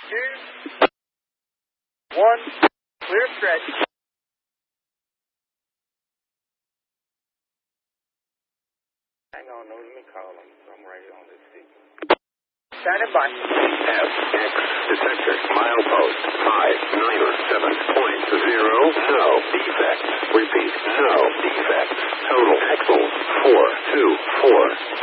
2, 1, clear stretch. Hang on, no, let me call him. I'm right here on this seat. Standing by. FX detector, milepost 597.0, no defect. Repeat, no defect. Total axles 424.